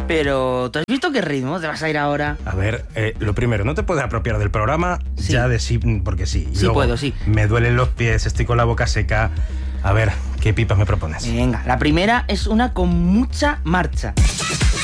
Pero, ¿tú has visto qué ritmo te vas a ir ahora? A ver, lo primero, no te puedes apropiar del programa Sí. ya de sí, porque sí. Y Sí luego, puedo, sí. Me duelen los pies, estoy con la boca seca. A ver, ¿qué pipas me propones? Venga, la primera es una con mucha marcha.